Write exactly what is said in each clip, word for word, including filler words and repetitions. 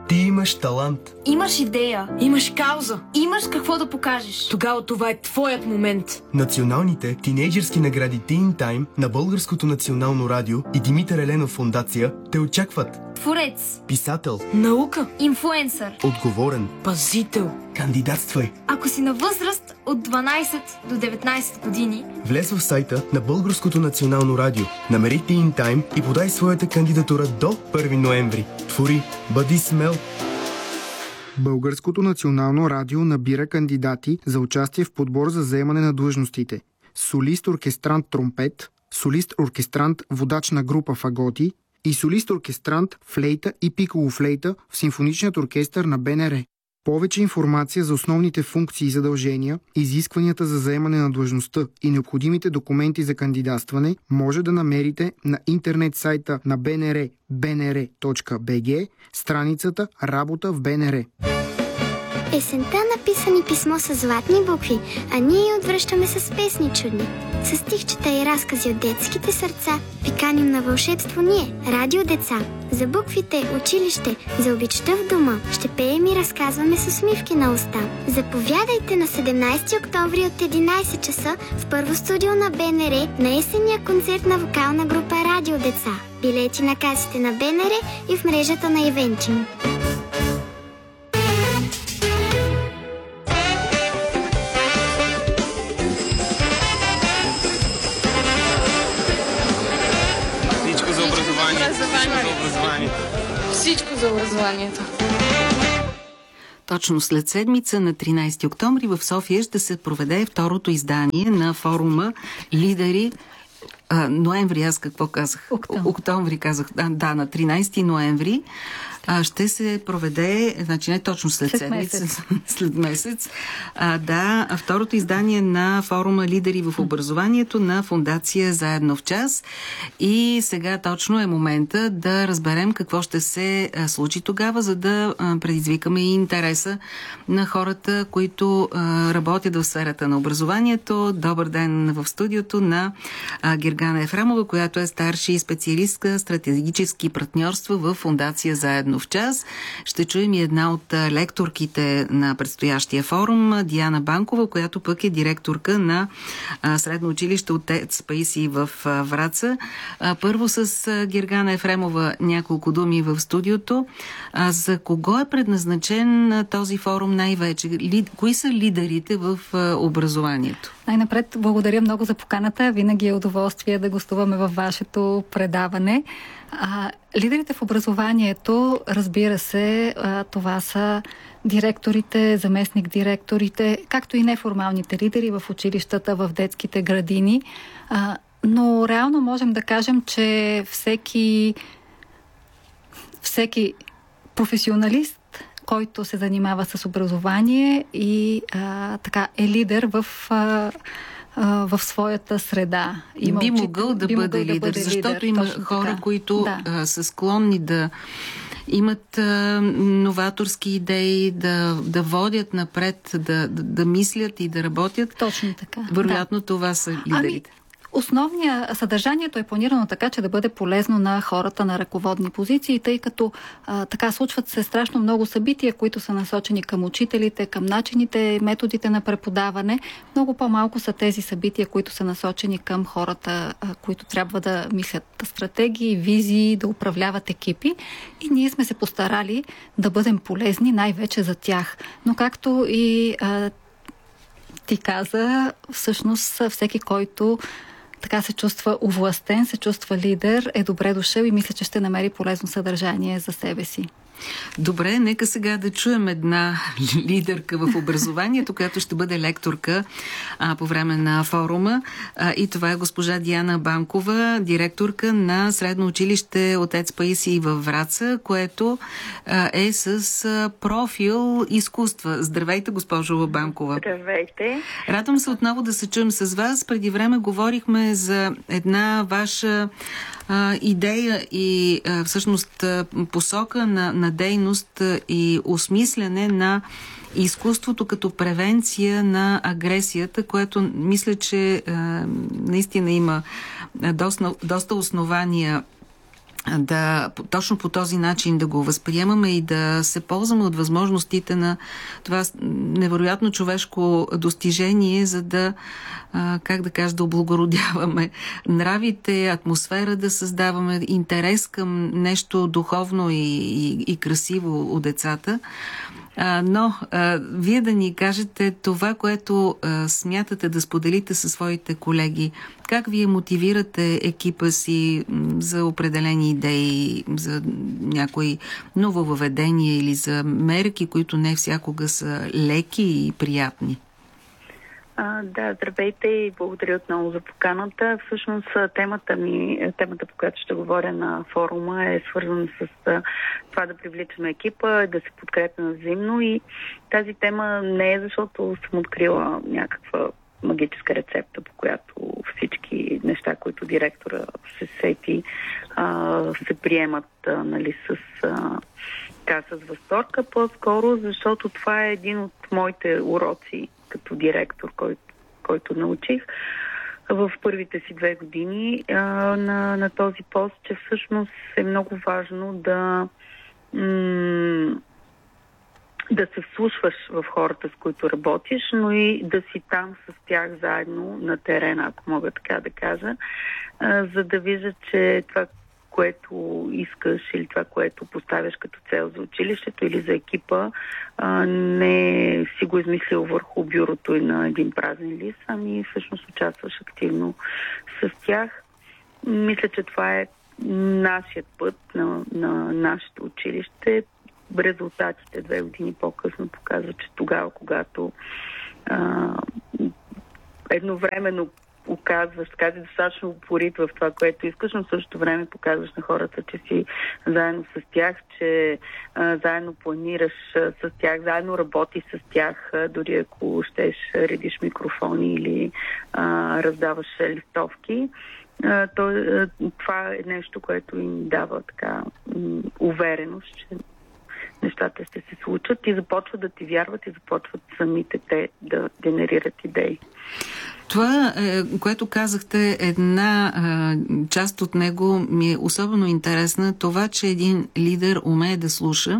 Ти имаш талант. Имаш идея. Имаш кауза. Имаш какво да покажеш. Тогава това е твоят момент. Националните тинейджърски награди Teen Time на Българското национално радио и Димитър Еленов фондация те очакват. Творец. Писател. Наука. Инфлуенсър. Отговорен. Пазител. Кандидатствай. Ако си на възраст от дванайсет до деветнайсет години, влез в сайта на Българското национално радио, намери Teen Time и подай своята кандидатура до първи ноември. Твори, бъди смел. Българското национално радио набира кандидати за участие в подбор за заемане на длъжностите: солист-оркестрант тромпет, солист-оркестрант водач на група фаготи и солист-оркестрант флейта и пиколо-флейта в симфоничният оркестър на БНР. Повече информация за основните функции и задължения, изискванията за заемане на длъжността и необходимите документи за кандидатстване може да намерите на интернет сайта на БНР би ен ар точка би джи, страницата Работа в БНР. Есента написани писмо с златни букви, а ние я отвръщаме с песни чудни. С стихчета и разкази от детските сърца ви каним на вълшебство ние, Радио Деца. За буквите, училище, за обичта в дома ще пеем и разказваме с усмивки на уста. Заповядайте на седемнайсети октомври от единайсет часа в първо студио на БНР на есенния концерт на вокална група Радио Деца. Билети на касите на БНР и в мрежата на Ивентим. Всичко за образованието. Точно след седмица, на тринайсети октомври, в София ще се проведе второто издание на форума Лидери. А, ноември, аз какво казах? Октомври, Октомври казах. Да, да, на тринайсети ноември а, ще се проведе, значи не точно след, след седмица, месец. след месец. А, да, второто издание на форума Лидери в образованието на фондация Заедно в час. И сега точно е момента да разберем какво ще се а, случи тогава, за да а, предизвикаме и интереса на хората, които а, работят в сферата на образованието. Добър ден в студиото на а, Гергана Ефремова, която е старши специалистка стратегически партньорства в фондация Заедно в час. Ще чуем и една от лекторките на предстоящия форум, Диана Банкова, която пък е директорка на а, средно училище Отец Паисий в а, Враца. А, първо с а, Гергана Ефремова няколко думи в студиото. А, за кого е предназначен а, този форум най-вече? Ли, кои са лидерите в а, образованието? Най-напред благодаря много за поканата. Винаги е удоволствие да гостуваме във вашето предаване. А, лидерите в образованието, разбира се, а, това са директорите, заместник-директорите, както и неформалните лидери в училищата, в детските градини. А, но реално можем да кажем, че всеки, всеки професионалист, който се занимава с образование и а, така е лидер в, а, а, в своята среда. Има би учител, могъл да, би бъде, могъл лидер, да бъде лидер, защото има хора, така. които да. а, са склонни да имат а, новаторски идеи, да, да водят напред, да, да, да мислят и да работят. Точно така. Вероятно да. това са лидерите. Ами, Основният съдържанието е планирано така, че да бъде полезно на хората на ръководни позиции, тъй като а, така случват се страшно много събития, които са насочени към учителите, към начините, методите на преподаване. Много по-малко са тези събития, които са насочени към хората, а, които трябва да мислят стратегии, визии, да управляват екипи. И ние сме се постарали да бъдем полезни най-вече за тях. Но както и а, ти каза, всъщност всеки, който така се чувства овластен, се чувства лидер, е добре дошъл и мисля, че ще намери полезно съдържание за себе си. Добре, нека сега да чуем една лидерка в образованието, която ще бъде лекторка а, по време на форума. А, и това е госпожа Диана Банкова, директорка на средно училище Отец Паисий във Враца, което а, е с а, профил изкуства. Здравейте, госпожо Банкова. Здравейте. Радвам се отново да се чуем с вас. Преди време говорихме за една ваша а, идея и а, всъщност а, посока на, на дейност и осмисляне на изкуството като превенция на агресията, което мисля, че а, наистина има доста, доста основания да точно по този начин да го възприемаме и да се ползваме от възможностите на това невероятно човешко достижение, за да, а, как да кажа, да облагородяваме нравите, атмосфера да създаваме, интерес към нещо духовно и, и, и красиво у децата. А, но а, вие да ни кажете това, което а, смятате да споделите със своите колеги. Как вие мотивирате екипа си за определени идеи, за някои нововъведения или за мерки, които не всякога са леки и приятни? А, да, здравейте и благодаря отново за поканата. Всъщност темата ми, темата, по която ще говоря на форума, е свързана с това да привличаме екипа, да се подкрепяме взаимно, и тази тема не е защото съм открила някаква магическа рецепта, по която всички неща, които директора се сети, а, се приемат а, нали, с, а, така, с възторг, по-скоро, защото това е един от моите уроци като директор, кой, който научих в първите си две години а, на, на този пост, че всъщност е много важно да м- да се вслушваш в хората, с които работиш, но и да си там с тях заедно на терена, ако мога така да кажа, а, за да виждаш, че това, което искаш или това, което поставяш като цел за училището или за екипа, а, не си го измислил върху бюрото и на един празен лист, ами всъщност участваш активно с тях. Мисля, че това е нашият път на, на нашето училище. Резултатите две години по-късно показват, че тогава, когато а, едновременно оказваш, така си достатъчно упорит в това, което искаш, но в същото време показваш на хората, че си заедно с тях, че а, заедно планираш а, с тях, заедно работиш с тях, а, дори ако щеш редиш микрофони или а, раздаваш листовки. А, то, а, това е нещо, което им дава така м- увереност, че нещата ще се случат и започват да ти вярват и започват самите те да генерират идеи. Това, което казахте, една част от него ми е особено интересна. Това, че един лидер умее да слуша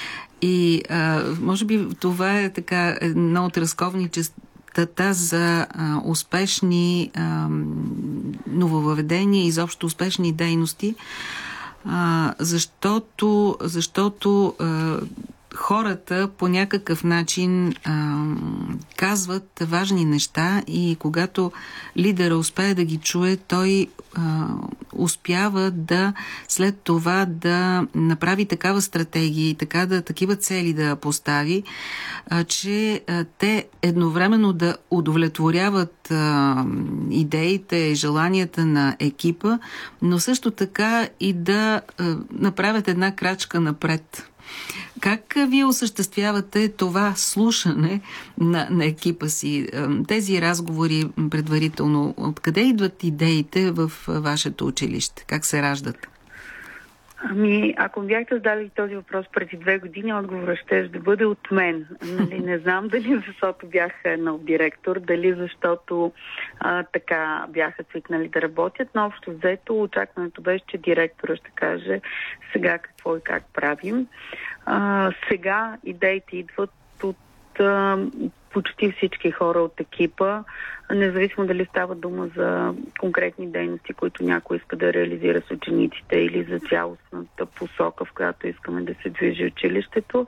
и може би това е така едно от разковничетата за а, успешни а, нововъведения, изобщо успешни дейности, а, защото, защото а, хората по някакъв начин а, казват важни неща и когато лидера успее да ги чуе, той а, успява да след това да направи такава стратегия и така да, такива цели да постави, а, че а, те едновременно да удовлетворяват а, идеите, желанията на екипа, но също така и да а, направят една крачка напред. Как вие осъществявате това слушане на, на екипа си? Тези разговори предварително, откъде идват идеите в вашето училище? Как се раждат? Ами, ако бяхте задали този въпрос преди две години, отговорът ще да бъде от мен. Нали, не знам дали защото бях нов директор, дали защото а, така бяха свикнали да работят, но общо взето очакването беше, че директора ще каже сега какво и как правим. А, сега идеите идват от а, почти всички хора от екипа, независимо дали става дума за конкретни дейности, които някой иска да реализира с учениците или за цялостната посока, в която искаме да се движи училището.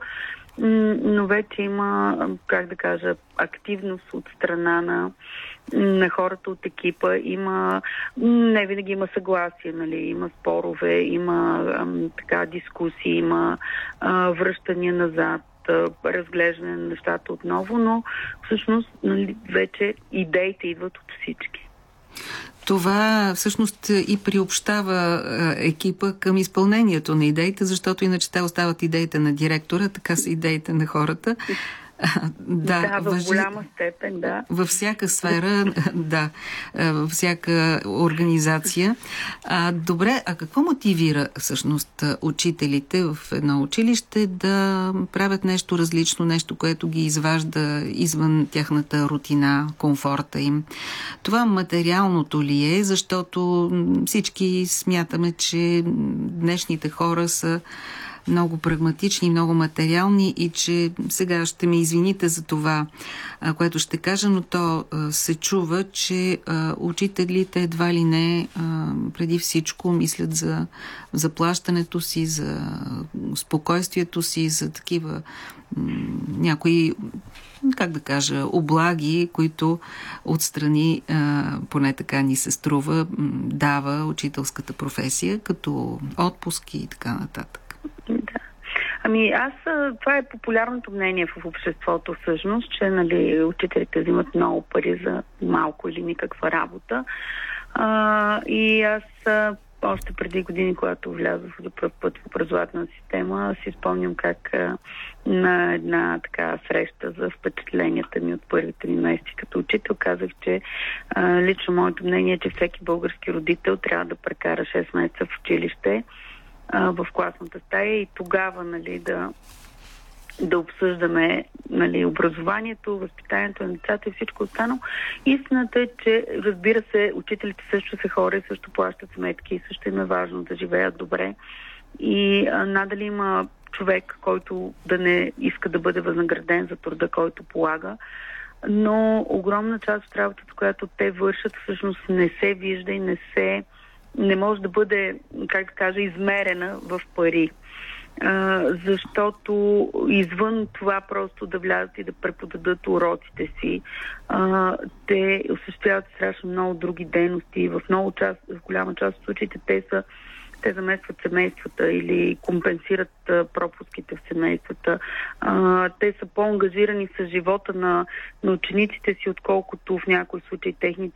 Но вече има, как да кажа, активност от страна на, на хората от екипа. Има, не винаги има съгласие, нали? Има спорове, има ам, така дискусии, има а, връщания назад, разглеждане на нещата отново, но всъщност нали, вече идеите идват от всички. Това всъщност и приобщава екипа към изпълнението на идеите, защото иначе те остават идеите на директора, така са идеите на хората. Да, да, в въжи, голяма степен, да. Във всяка сфера, да, във всяка организация. А, добре, а какво мотивира всъщност учителите в едно училище да правят нещо различно, нещо, което ги изважда извън тяхната рутина, комфорта им? Това материалното ли е, защото всички смятаме, че днешните хора са много прагматични, много материални и че сега ще ме извините за това, което ще кажа, но то се чува, че учителите едва ли не преди всичко мислят за заплащането си, за спокойствието си, за такива някои, как да кажа, облаги, които отстрани, поне така ни се струва, дава учителската професия, като отпуски и така нататък. Да. Ами аз, това е популярното мнение в обществото всъщност, че нали, учителите взимат много пари за малко или никаква работа. А, и аз още преди години, когато влязох за пръв път в образователна система, си спомням как а, на една така среща за впечатленията ми от първите ми месеци като учител казах, че а, лично моето мнение е, че всеки български родител трябва да прекара шест месеца в училище, в класната стая и тогава нали, да, да обсъждаме нали, образованието, възпитанието на децата и всичко останало. Истината е, че разбира се, учителите също са хора и също плащат сметки и също им е важно да живеят добре. И а, надали има човек, който да не иска да бъде възнаграден за труда, който полага. Но огромна част от работата, която те вършат, всъщност не се вижда и не се не може да бъде, как да кажа, измерена в пари. А, защото извън това просто да влязат и да преподадат уроците си, а, те осъществяват страшно много други дейности. В, много част, в голяма част от случаите те са те заместват семействата или компенсират а, пропуските в семействата. А, те са по-ангажирани с живота на, на учениците си, отколкото в някои случаи техните